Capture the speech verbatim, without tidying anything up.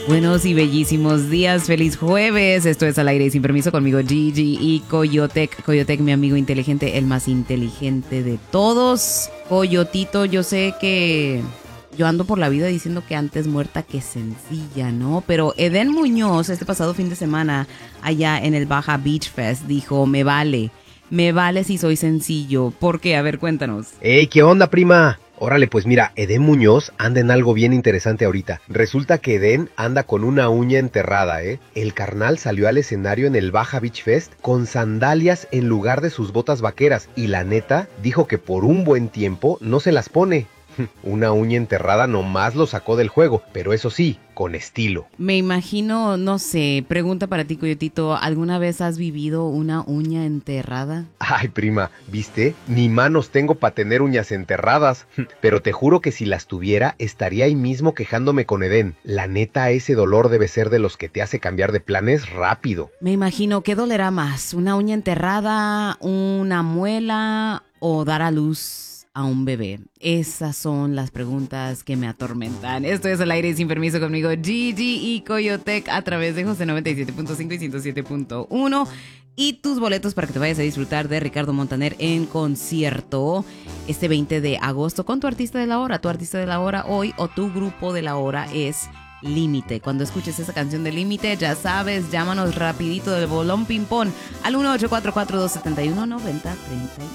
Buenos y bellísimos días, feliz jueves. Esto es Al Aire y Sin Permiso conmigo, Gigi y Coyotec. Coyotec, mi amigo inteligente, el más inteligente de todos. Coyotito, yo sé que yo ando por la vida diciendo que antes muerta que sencilla, ¿no? Pero Eden Muñoz, este pasado fin de semana, allá en el Baja Beach Fest, dijo, me vale, me vale si soy sencillo. ¿Por qué? A ver, cuéntanos. ¡Ey, qué onda, prima! Órale, pues mira, Eden Muñoz anda en algo bien interesante ahorita. Resulta que Eden anda con una uña enterrada, ¿eh? El carnal salió al escenario en el Baja Beach Fest con sandalias en lugar de sus botas vaqueras. Y la neta, dijo que por un buen tiempo no se las pone. Una uña enterrada nomás lo sacó del juego, pero eso sí, con estilo. Me imagino, no sé, pregunta para ti, Coyotito, ¿alguna vez has vivido una uña enterrada? Ay, prima, ¿viste? Ni manos tengo para tener uñas enterradas. Pero te juro que si las tuviera, estaría ahí mismo quejándome con Eden. La neta, ese dolor debe ser de los que te hace cambiar de planes rápido. Me imagino, ¿qué dolerá más? ¿Una uña enterrada, una muela o dar a luz a un bebé? Esas son las preguntas que me atormentan. Esto es Al Aire y Sin Permiso conmigo, Gigi y Coyotec, a través de José noventa y siete punto cinco y ciento siete punto uno. Y tus boletos para que te vayas a disfrutar de Ricardo Montaner en concierto este veinte de agosto con tu artista de la hora. Tu artista de la hora hoy o tu grupo de la hora es Límite. Cuando escuches esa canción de Límite, ya sabes, llámanos rapidito del bolón ping-pong al uno ocho cuatro cuatro, dos siete uno, nueve cero tres uno.